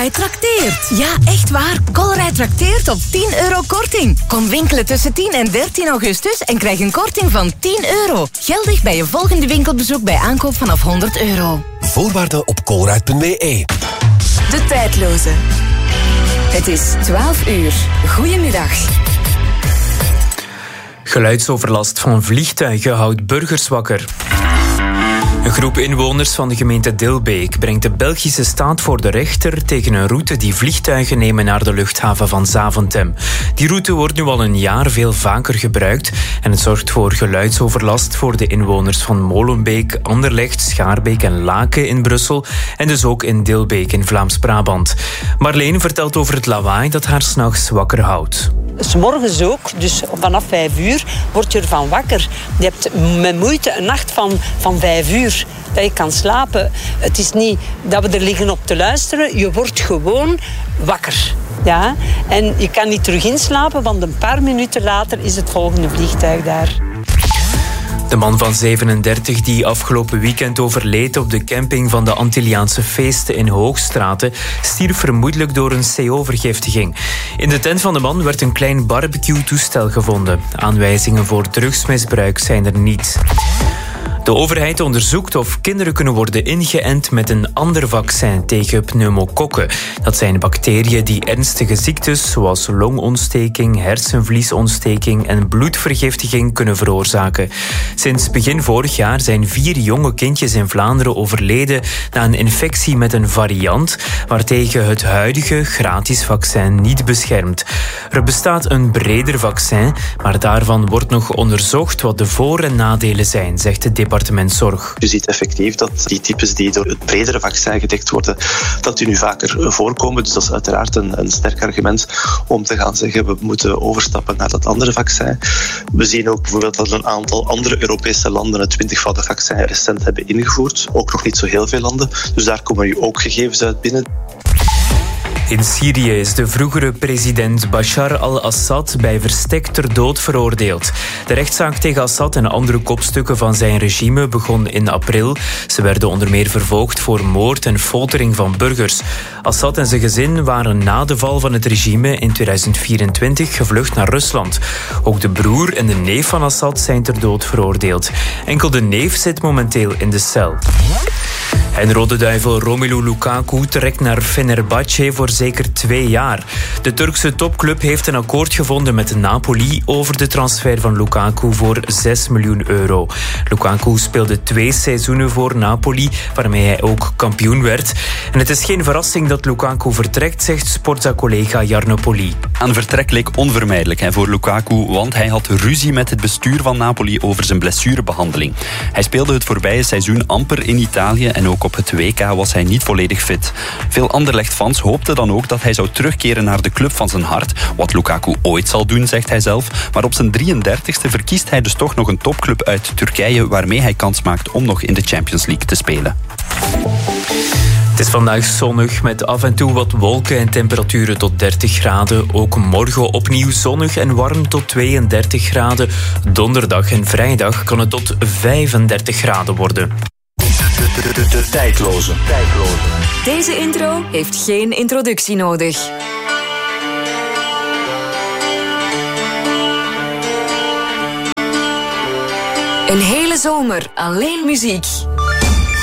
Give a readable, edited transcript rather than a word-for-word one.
Colruyt trakteert. Ja, echt waar. Colruyt trakteert op €10 korting. Kom winkelen tussen 10 en 13 augustus en krijg een korting van €10. Geldig bij je volgende winkelbezoek bij aankoop vanaf €100. Voorwaarden op colruyt.be. De tijdloze. Het is 12 uur. Goedemiddag. Geluidsoverlast van vliegtuigen houdt burgers wakker. Een groep inwoners van de gemeente Dilbeek brengt de Belgische staat voor de rechter tegen een route die vliegtuigen nemen naar de luchthaven van Zaventem. Die route wordt nu al een jaar veel vaker gebruikt en het zorgt voor geluidsoverlast voor de inwoners van Molenbeek, Anderlecht, Schaarbeek en Laken in Brussel en dus ook in Dilbeek in Vlaams-Brabant. Marleen vertelt over het lawaai dat haar 's nachts wakker houdt. 'S Morgens ook, dus vanaf 5 uur word je ervan wakker. Je hebt met moeite een nacht van 5 uur dat je kan slapen. Het is niet dat we er liggen op te luisteren. Je wordt gewoon wakker. Ja? En je kan niet terug inslapen, want een paar minuten later is het volgende vliegtuig daar. De man van 37 die afgelopen weekend overleed op de camping van de Antilliaanse feesten in Hoogstraten stierf vermoedelijk door een CO-vergiftiging. In de tent van de man werd een klein barbecue-toestel gevonden. Aanwijzingen voor drugsmisbruik zijn er niet. De overheid onderzoekt of kinderen kunnen worden ingeënt met een ander vaccin tegen pneumokokken. Dat zijn bacteriën die ernstige ziektes zoals longontsteking, hersenvliesontsteking en bloedvergiftiging kunnen veroorzaken. Sinds begin vorig jaar zijn 4 jonge kindjes in Vlaanderen overleden na een infectie met een variant waartegen het huidige gratis vaccin niet beschermt. Er bestaat een breder vaccin, maar daarvan wordt nog onderzocht wat de voor- en nadelen zijn, zegt het departement Zorg. Je ziet effectief dat die types die door het bredere vaccin gedekt worden, dat die nu vaker voorkomen. Dus dat is uiteraard een sterk argument om te gaan zeggen we moeten overstappen naar dat andere vaccin. We zien ook bijvoorbeeld dat een aantal andere Europese landen het 20-voudig vaccin recent hebben ingevoerd. Ook nog niet zo heel veel landen. Dus daar komen nu ook gegevens uit binnen. In Syrië is de vroegere president Bashar al-Assad bij verstek ter dood veroordeeld. De rechtszaak tegen Assad en andere kopstukken van zijn regime begon in april. Ze werden onder meer vervolgd voor moord en foltering van burgers. Assad en zijn gezin waren na de val van het regime in 2024 gevlucht naar Rusland. Ook de broer en de neef van Assad zijn ter dood veroordeeld. Enkel de neef zit momenteel in de cel. En Rode Duivel Romelu Lukaku trekt naar Fenerbahce voor zeker 2 jaar. De Turkse topclub heeft een akkoord gevonden met Napoli over de transfer van Lukaku voor €6 miljoen. Lukaku speelde 2 seizoenen voor Napoli, waarmee hij ook kampioen werd. En het is geen verrassing dat Lukaku vertrekt, zegt Sporza-collega Jarno Poli. Een vertrek leek onvermijdelijk voor Lukaku, want hij had ruzie met het bestuur van Napoli over zijn blessurebehandeling. Hij speelde het voorbije seizoen amper in Italië en ook op het WK was hij niet volledig fit. Veel Anderlecht-fans hoopten dan ook dat hij zou terugkeren naar de club van zijn hart, wat Lukaku ooit zal doen, zegt hij zelf. Maar op zijn 33ste verkiest hij dus toch nog een topclub uit Turkije waarmee hij kans maakt om nog in de Champions League te spelen. Het is vandaag zonnig met af en toe wat wolken en temperaturen tot 30 graden. Ook morgen opnieuw zonnig en warm tot 32 graden. Donderdag en vrijdag kan het tot 35 graden worden. De tijdloze. Deze intro heeft geen introductie nodig. Een hele zomer alleen muziek.